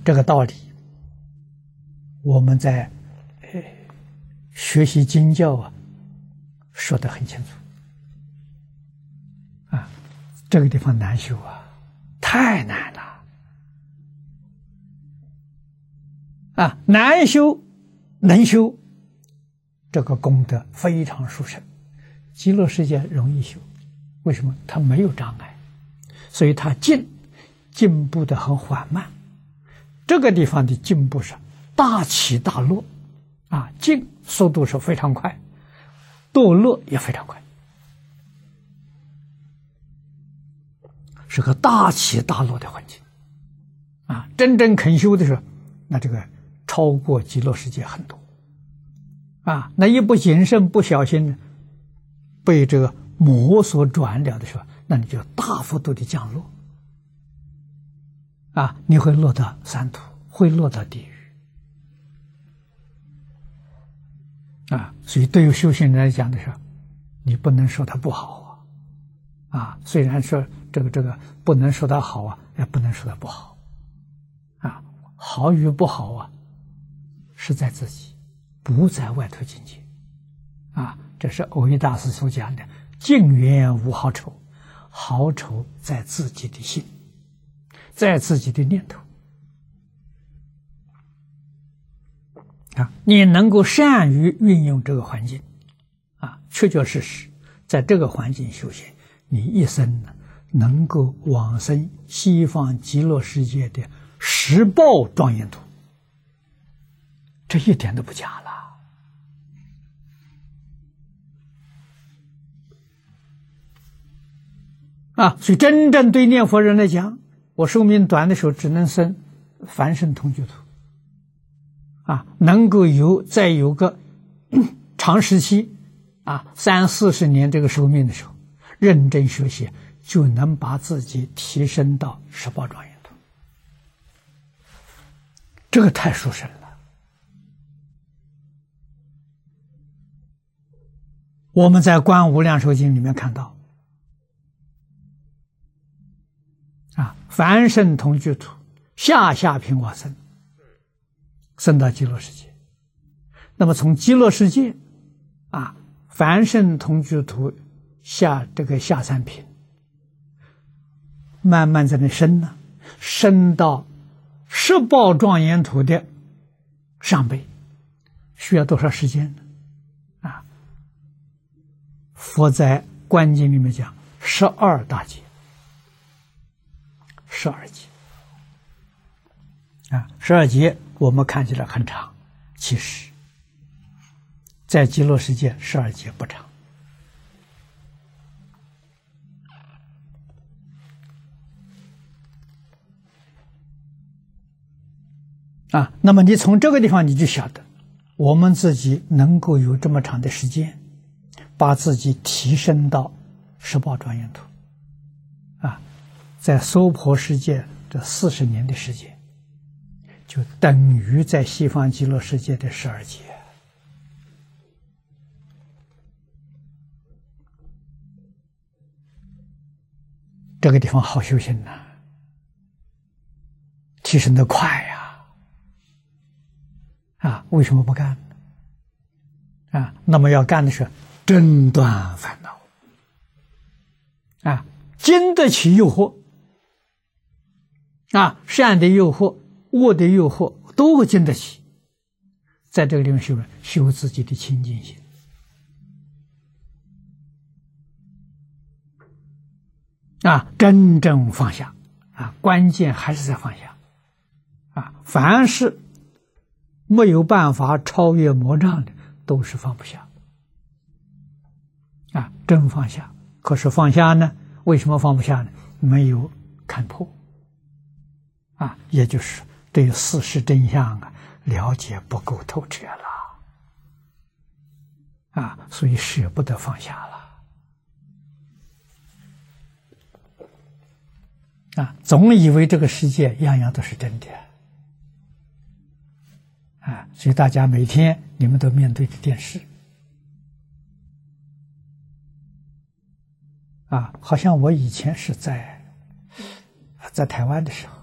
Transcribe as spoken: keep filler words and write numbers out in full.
这个道理，我们在呃学习经教啊，说得很清楚。啊，这个地方难修啊，太难了。啊，难修能修，这个功德非常殊胜。极乐世界容易修，为什么？它没有障碍，所以它进进步的很缓慢。这个地方的进步是大起大落，啊，进速度是非常快，堕落也非常快，是个大起大落的环境。啊，真正肯修的时候，那这个超过极乐世界很多。啊，那一不谨慎不小心被这个魔所转了的时候，那你就大幅度的降落。啊，你会落到三途，会落到地狱。啊，所以对于修行人来讲的时候，你不能说他不好啊。啊，虽然说这个这个不能说他好啊，也不能说他不好。啊，好与不好啊，是在自己，不在外头境界。啊，这是藕益大师所讲的“境缘无好丑”，好丑在自己的心，在自己的念头。啊，你能够善于运用这个环境，啊，确确实实在这个环境修行，你一生呢能够往生西方极乐世界的十报庄严土，这一点都不假了。啊，所以真正对念佛人来讲，我寿命短的时候只能生凡圣同居土。啊，能够有再有个长时期，啊，三四十年这个寿命的时候，认真学习，就能把自己提升到十报庄严土。这个太殊胜了。我们在《观无量寿经》里面看到，啊，凡圣同居土，下下品往生。升到极乐世界，那么从极乐世界，啊，凡圣同居土下这个下三品，慢慢在那升呢，升到十报庄严土的上辈，需要多少时间呢？啊，佛在观经里面讲十二大劫，十二劫。啊，十二劫我们看起来很长，其实在极乐世界十二劫不长。啊，那么你从这个地方你就晓得，我们自己能够有这么长的时间，把自己提升到十报庄严土。啊，在娑婆世界这四十年的时间，就等于在西方极乐世界的十二劫。这个地方好修行呐、啊，提升的快呀！啊，为什么不干呢？啊，那么要干的是真断烦恼，啊，经得起诱惑，啊，善的诱惑、恶的诱惑都会经得起，在这个地方修修自己的清净心。啊，真正放下啊，关键还是在放下啊！凡是没有办法超越魔障的，都是放不下啊！真放下，可是放下呢？为什么放不下呢？没有看破啊，也就是对事实真相啊了解不够透彻了啊，所以舍不得放下了。啊，总以为这个世界样样都是真的，啊，所以大家每天你们都面对着电视，啊，好像我以前是在在台湾的时候，